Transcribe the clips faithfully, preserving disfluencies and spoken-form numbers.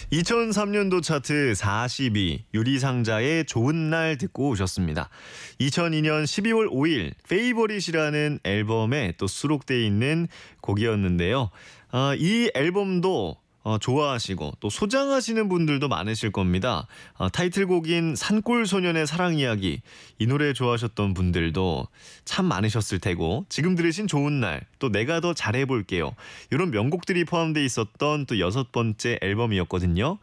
이천삼 년도 차트 사십 위 유리상자의 좋은 날 듣고 오셨습니다. 이천이 년 십이월 오일 페이보릿이라는 앨범에 또 수록되어 있는 곡이었는데요. 아, 이 앨범도 어, 좋아하시고 또 소장하시는 분들도 많으실 겁니다. 어, 타이틀곡인 산골소년의 사랑 이야기, 이 노래 좋아하셨던 분들도 참 많으셨을 테고, 지금 들으신 좋은 날, 또 내가 더 잘해볼게요, 이런 명곡들이 포함되어 있었던 또 여섯 번째 앨범이었거든요.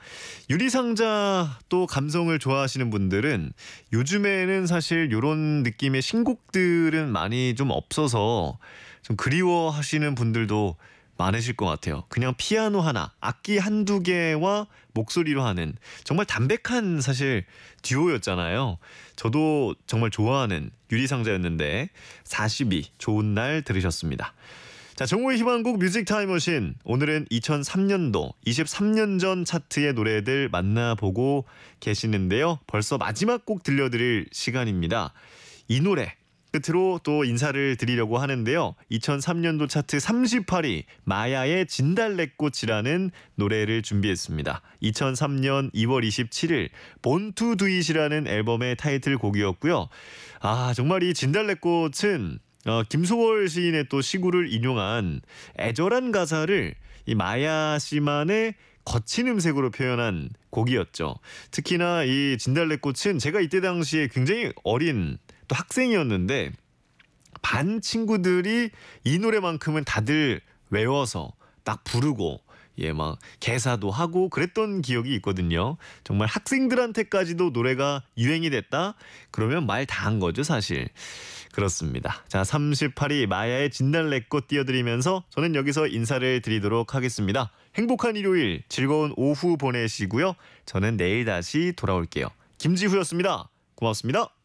유리상자 또 감성을 좋아하시는 분들은 요즘에는 사실 이런 느낌의 신곡들은 많이 좀 없어서 좀 그리워하시는 분들도 많으실 것 같아요. 그냥 피아노 하나, 악기 한두 개와 목소리로 하는 정말 담백한 사실 듀오였잖아요. 저도 정말 좋아하는 유리상자였는데 사십 위 좋은 날 들으셨습니다. 자, 정오의 희망곡 뮤직 타임머신, 오늘은 이천삼 년도 이십삼 년 전 차트의 노래들 만나보고 계시는데요. 벌써 마지막 곡 들려드릴 시간입니다. 이 노래 끝으로 또 인사를 드리려고 하는데요. 이천삼 년도 차트 삼십팔 위 마야의 진달래꽃이라는 노래를 준비했습니다. 이천삼 년 이월 이십칠일 Born to Do It이라는 앨범의 타이틀곡이었고요. 아, 정말 이 진달래꽃은 어, 김소월 시인의 또 시구를 인용한 애절한 가사를 이 마야 씨만의 거친 음색으로 표현한 곡이었죠. 특히나 이 진달래꽃은 제가 이때 당시에 굉장히 어린 또 학생이었는데 반 친구들이 이 노래만큼은 다들 외워서 딱 부르고 예, 막 개사도 하고 그랬던 기억이 있거든요. 정말 학생들한테까지도 노래가 유행이 됐다? 그러면 말 다 한 거죠, 사실. 그렇습니다. 자, 삼십팔 위 마야의 진달래꽃 띄워드리면서 저는 여기서 인사를 드리도록 하겠습니다. 행복한 일요일, 즐거운 오후 보내시고요. 저는 내일 다시 돌아올게요. 김지후였습니다. 고맙습니다.